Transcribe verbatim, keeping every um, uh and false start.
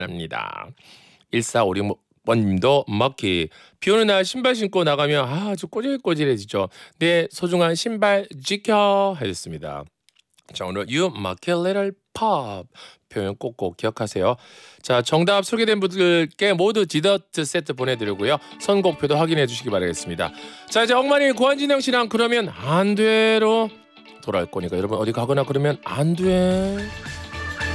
합니다. 일사오육 번님도 먹기. 비 오는 날 신발 신고 나가면 아주 꼬질꼬질해지죠. 내 소중한 신발 지켜 하셨습니다. 자, 오늘 You Marky Little Pop 표현 꼭꼭 기억하세요. 자, 정답 소개된 분들께 모두 디저트 세트 보내드리고요. 선곡표도 확인해 주시기 바라겠습니다. 자, 이제 억만이 고한진영 씨랑 그러면 안 돼로 돌아올 거니까 여러분 어디 가거나 그러면 안 돼.